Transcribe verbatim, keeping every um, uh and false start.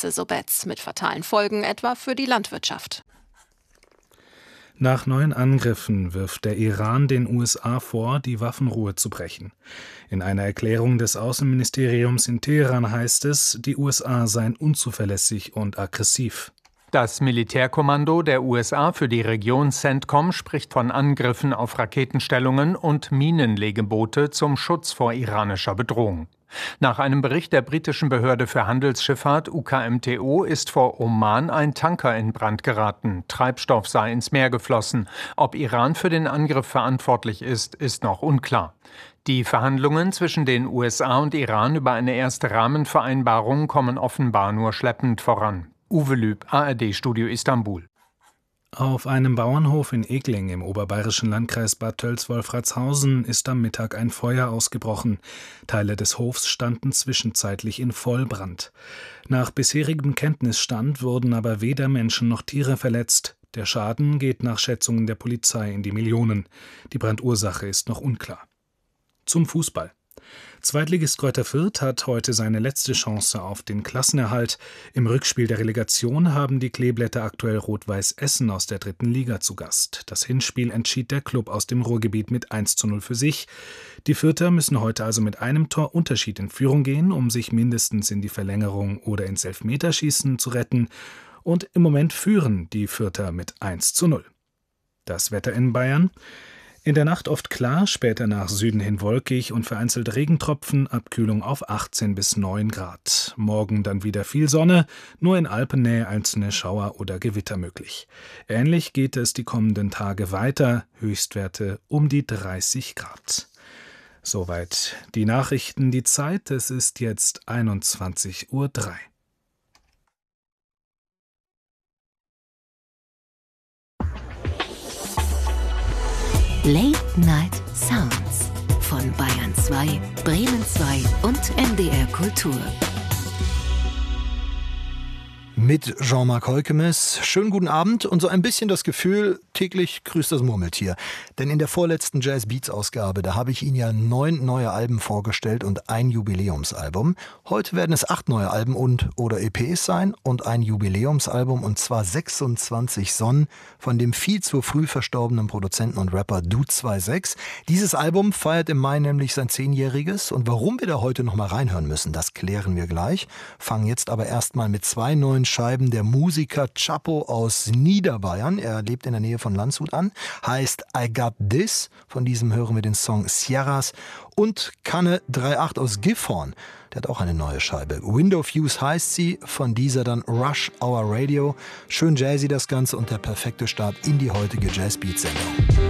Einsätze, so Betz, mit fatalen Folgen etwa für die Landwirtschaft. Nach neuen Angriffen wirft der Iran den U S A vor, die Waffenruhe zu brechen. In einer Erklärung des Außenministeriums in Teheran heißt es, die U S A seien unzuverlässig und aggressiv. Das Militärkommando der U S A für die Region CENTCOM spricht von Angriffen auf Raketenstellungen und Minenlegeboote zum Schutz vor iranischer Bedrohung. Nach einem Bericht der britischen Behörde für Handelsschifffahrt U K M T O ist vor Oman ein Tanker in Brand geraten. Treibstoff sei ins Meer geflossen. Ob Iran für den Angriff verantwortlich ist, ist noch unklar. Die Verhandlungen zwischen den U S A und Iran über eine erste Rahmenvereinbarung kommen offenbar nur schleppend voran. Uwe Lüb, A R D-Studio Istanbul. Auf einem Bauernhof in Egling im oberbayerischen Landkreis Bad Tölz-Wolfratshausen ist am Mittag ein Feuer ausgebrochen. Teile des Hofs standen zwischenzeitlich in Vollbrand. Nach bisherigem Kenntnisstand wurden aber weder Menschen noch Tiere verletzt. Der Schaden geht nach Schätzungen der Polizei in die Millionen. Die Brandursache ist noch unklar. Zum Fußball. Zweitligist Greuther Fürth hat heute seine letzte Chance auf den Klassenerhalt. Im Rückspiel der Relegation haben die Kleeblätter aktuell Rot-Weiß Essen aus der dritten Liga zu Gast. Das Hinspiel entschied der Klub aus dem Ruhrgebiet mit eins zu null für sich. Die Fürther müssen heute also mit einem Tor Unterschied in Führung gehen, um sich mindestens in die Verlängerung oder ins Elfmeterschießen zu retten. Und im Moment führen die Fürther mit eins zu null. Das Wetter in Bayern: In der Nacht oft klar, später nach Süden hin wolkig und vereinzelt Regentropfen, Abkühlung auf achtzehn bis neun Grad. Morgen dann wieder viel Sonne, nur in Alpennähe einzelne Schauer oder Gewitter möglich. Ähnlich geht es die kommenden Tage weiter, Höchstwerte um die dreißig Grad. Soweit die Nachrichten, die Zeit, es ist jetzt einundzwanzig Uhr drei. Late Night Sounds von Bayern zwei, Bremen zwei und M D R Kultur. Mit Jean-Marc Heukemes. Schönen guten Abend und so ein bisschen das Gefühl, täglich grüßt das Murmeltier. Denn in der vorletzten Jazz Beats Ausgabe, da habe ich Ihnen ja neun neue Alben vorgestellt und ein Jubiläumsalbum. Heute werden es acht neue Alben und oder E Ps sein und ein Jubiläumsalbum, und zwar sechsundzwanzig Sonnen von dem viel zu früh verstorbenen Produzenten und Rapper Du sechsundzwanzig. Dieses Album feiert im Mai nämlich sein Zehnjähriges, und warum wir da heute noch mal reinhören müssen, das klären wir gleich. Fangen jetzt aber erstmal mit zwei neuen Scheiben der Musiker Chapo aus Niederbayern. Er lebt in der Nähe von Landshut an. Heißt I Got This. Von diesem hören wir den Song Sierras. Und Kanne achtundachtzig aus Gifhorn. Der hat auch eine neue Scheibe. Window Fuse heißt sie. Von dieser dann Rush Hour Radio. Schön jazzy das Ganze und der perfekte Start in die heutige Jazz Beat Sendung.